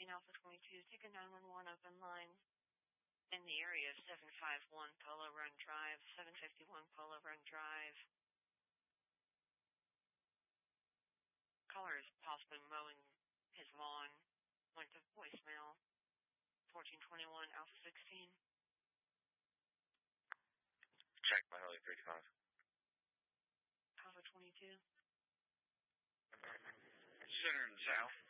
14 Alpha 22, take a 911 open line in the area of 751 Polo Run Drive, 751 Polo Run Drive. Caller is possibly mowing his lawn. Went to voicemail. 1421 Alpha 16. Check my Holy 35. Alpha 22. Center and south.